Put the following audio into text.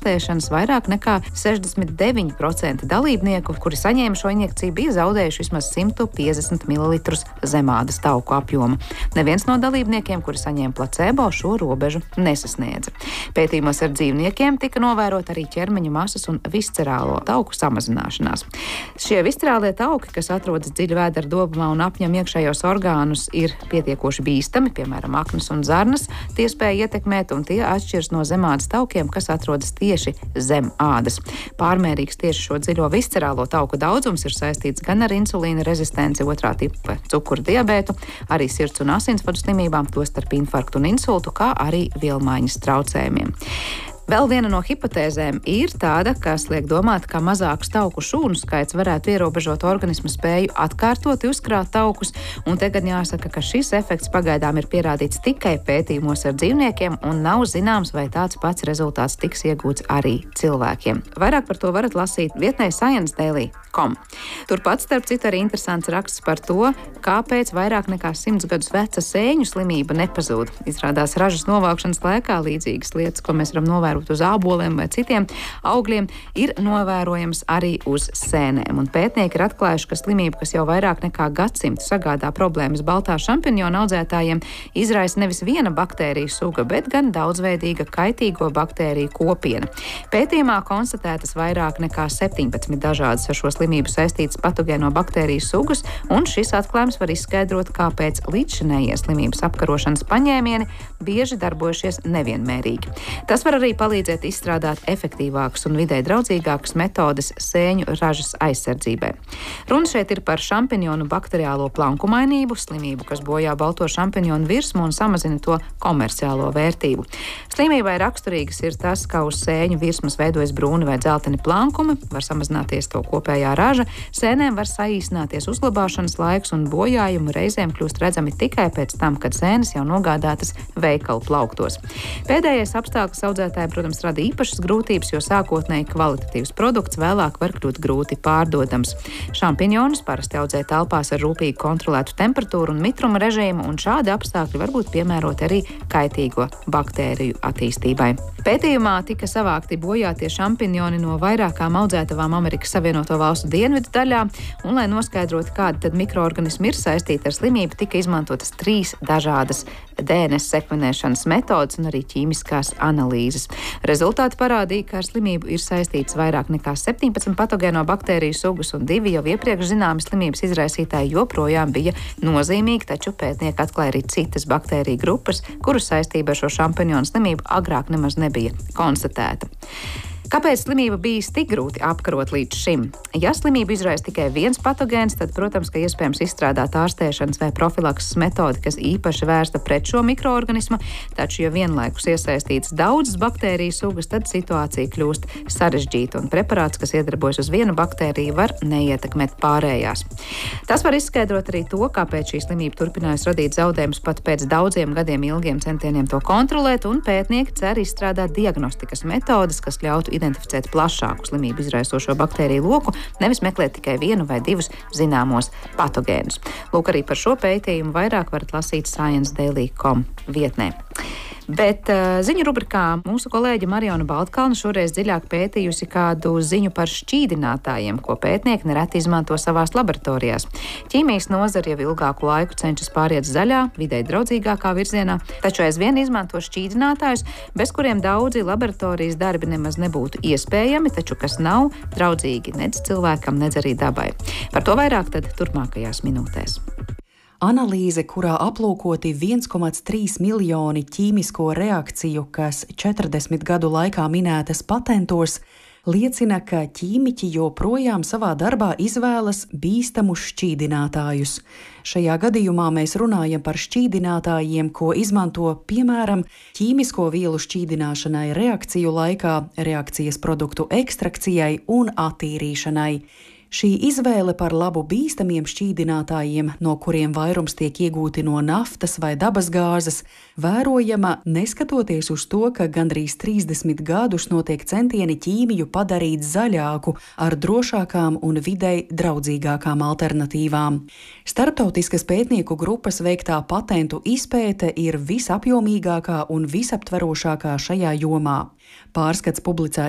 ārstēšanas vairāk nekā 69% dalībnieku, kuri saņēma šo injekciju, bija zaudējuši vismaz 150 ml zemādas tauku apjoma. Neviens no dalībniekiem, kuri saņēma placebo, šo robežu nesasniedza. Pētījumos ar dzīvniekiem tika novērota arī ķermeņa masas un viscerālo tauku samazināšanās. Šie viscerālie tauki, kas atrodas dziļi vēdera dobumā un apņem iekšējos orgānus, ir pietiekoši bīstami, piemēram, aknas un zarnas, tie spēja ietekmēt, un tie atšķiras no zemādas taukiem, kas atrodas tieši zem ādas. Pārmērīgs tieši šo dziļo viscerālo tauku daudzums ir saistīts gan ar insulīna rezistenci, otrā tipa cukura diabētu, arī sirds un asinsvadu slimībām, tostarp infarktu un insultu, kā arī vielmaiņas traucējumiem. Vēl viena no hipotēzēm ir tāda, kas liek domāt, ka mazāks tauku šūnu skaits varētu ierobežot organisma spēju atkārtoti uzkrāt taukus, un te gan jāsaka, ka šis efekts pagaidām ir pierādīts tikai pētījumos ar dzīvniekiem, un nav zināms, vai tāds pats rezultāts tiks iegūts arī cilvēkiem. Vairāk par to varat lasīt vietnē ScienceDaily.com. Turpat, starp citu, arī interesants raksts par to, kāpēc vairāk nekā 100 gadus veca sēņu slimība nepazūd. Izrādās ražas novākšanas laikā līdzīgas lietas, ko mēs varam novērot uz āboliem vai citiem augļiem, ir novērojams arī uz sēnēm. Un pētnieki ir atklājuši, ka slimība, kas jau vairāk nekā gadsimtu sagādā problēmas baltā šampiņona audzētājiem, izraisa nevis viena baktēriju suga, bet gan daudzveidīga kaitīgo baktēriju kopiena. Pētījumā konstatētas vairāk nekā 17 dažādas ar šo slimību saistītas patogēno baktēriju sugas, un šis atklājums var izskaidrot, kāpēc līdzšinējie slimības apkarošanas paņēmieni bieži darbojušies nevienmērīgi. Tas var arī palīdzēt izstrādāt efektīvākas un vidē draudzīgākas metodes sēņu ražas aizsardzībai. Runa šeit ir par šampiņonu bakteriālo plankumainību, slimību, kas bojā balto šampiņonu virsmu un samazina to komerciālo vērtību. Slimībai raksturīgas ir tas, ka uz sēņu virsmas veidojas brūni vai dzelteni plankumi, var samazināties to kopējā raža, sēnēm var saīsināties uzglabāšanas laiks un bojājumi reizēm kļūst redzami tikai pēc tam, kad sēnes jau nogādātas veikalu plauktos. Pēdējais apstākļus audzētājiem, protams, rada īpašas grūtības, jo sākotnēji kvalitatīvs produkts vēlāk var kļūt grūti pārdodams. Šampiņonus parasti audzē telpās ar rūpīgi kontrolētu temperatūru un mitruma režīmu, un šādi apstākļi var būt piemēroti arī kaitīgo baktēriju attīstībai. Pētījumā tika savākti bojātie šampiņoni no vairākām audzētavām Amerikas Savienoto Valstu dienvidu daļā, un, lai noskaidrotu, kādi tad mikroorganismi ir saistīti ar slimību, tika izmantotas 3 dažādas DNS sekvenēšanas metodas un arī ķīmiskās analīzes. Rezultāti parādīja, ka ar slimību ir saistīts vairāk nekā 17 patogēno baktēriju sugas, un 2 jau iepriekš zināmi slimības izraisītāji joprojām bija nozīmīgi, taču pētnieki atklāja arī citas baktēriju grupas, kuru saistība ar šo šampiņonu slimību agrāk nemaz nebija konstatēta. Kāpēc slimība bijis tik grūti apkarot līdz šim? Ja slimību izraisa tikai viens patogēns, tad, protams, ka iespējams izstrādāt ārstēšanas vai profilakses metodi, kas īpaši vērsta pret šo mikroorganismu, taču, ja vienlaikus iesaistīts daudzas baktēriju sugas, tad situācija kļūst sarežģīta, un preparāts, kas iedarbojas uz vienu baktēriju, var neietekmēt pārējās. Tas var izskaidrot arī to, kāpēc šī slimība turpinājas radīt zaudējumus pat pēc daudziem gadiem ilgiem centieniem to kontrolēt, un pētnieki cer izstrādāt diagnostikas metodes, kas ļautu identificēt plašāku slimību izraisošo baktēriju loku, nevis meklēt tikai vienu vai divus zināmos patogēnus. Lūk, arī par šo pētījumu vairāk varat lasīt ScienceDaily.com vietnē. Bet ziņu rubrikā mūsu kolēģe Mariona Baltkalna šoreiz dziļāk pētījusi kādu ziņu par šķīdinātājiem, ko pētnieki nereti izmanto savās laboratorijās. Ķīmijas nozare jau ilgāku laiku cenšas pāriet zaļā, videi draudzīgākā virzienā, taču aizvien izmanto šķīdinātājus, bez kuriem daudzi laboratorijas darbi nemaz nebūtu iespējami, taču kas nav draudzīgi nec cilvēkam, nec arī dabai. Par to vairāk tad turpmākajās minūtēs. Analīze, kurā aplūkoti 1,3 miljoni ķīmisko reakciju, kas 40 gadu laikā minētas patentos, liecina, ka ķīmiķi joprojām savā darbā izvēlas bīstamus šķīdinātājus. Šajā gadījumā mēs runājam par šķīdinātājiem, ko izmanto, piemēram, ķīmisko vielu šķīdināšanai reakciju laikā, reakcijas produktu ekstrakcijai un attīrīšanai. Šī izvēle par labu bīstamiem šķīdinātājiem, no kuriem vairums tiek iegūti no naftas vai dabasgāzes, vērojama neskatoties uz to, ka gandrīz 30 gadus notiek centieni ķīmiju padarīt zaļāku ar drošākām un videi draudzīgākām alternatīvām. Starptautiskas pētnieku grupas veiktā patentu izpēte ir visapjomīgākā un visaptverošākā šajā jomā. Pārskats publicēts